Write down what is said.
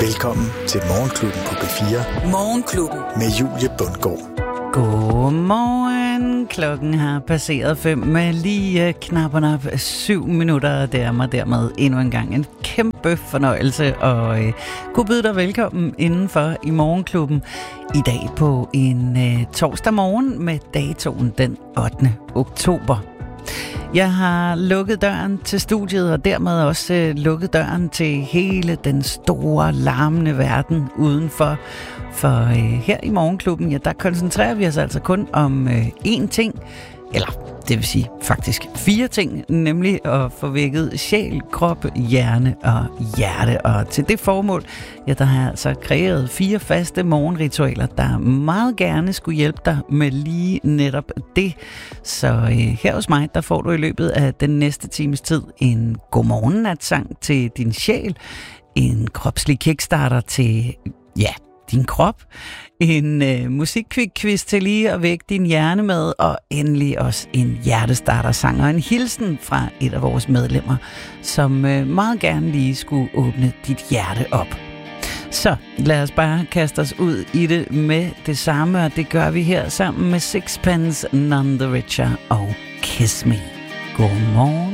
Velkommen til Morgenklubben på B4. Morgenklubben med Julie Bundgaard. Godmorgen. Klokken har passeret 5 med lige knap 7 minutter. Det er mig dermed endnu en gang en kæmpe fornøjelse at kunne byde dig velkommen indenfor i Morgenklubben. I dag på en torsdag morgen med datoen den 8. oktober. Jeg har lukket døren til studiet, og dermed også lukket døren til hele den store, larmende verden udenfor. For her i Morgenklubben, ja, der koncentrerer vi os altså kun om én ting, eller det vil sige faktisk 4 ting, nemlig at få vækket sjæl, krop, hjerne og hjerte. Og til det formål, ja, der har jeg altså kreeret 4 faste morgenritualer, der meget gerne skulle hjælpe dig med lige netop det. Så her hos mig, der får du i løbet af den næste times tid en godmorgennatsang til din sjæl, en kropslig kickstarter til, ja, din krop, en musikkvik-quiz til lige at vække din hjerne med, og endelig også en hjertestarter-sang og en hilsen fra et af vores medlemmer, som meget gerne lige skulle åbne dit hjerte op. Så lad os bare kaste os ud i det med det samme, og det gør vi her sammen med Sixpence None the Richer og Kiss Me. Godmorgen.